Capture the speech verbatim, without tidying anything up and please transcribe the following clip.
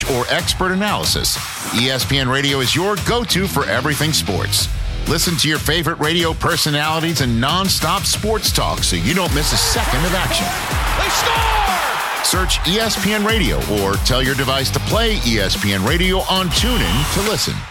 or expert analysis, E S P N Radio is your go-to for everything sports. Listen to your favorite radio personalities and non-stop sports talk so you don't miss a second of action. They score! Search E S P N Radio or tell your device to play E S P N Radio on TuneIn to listen.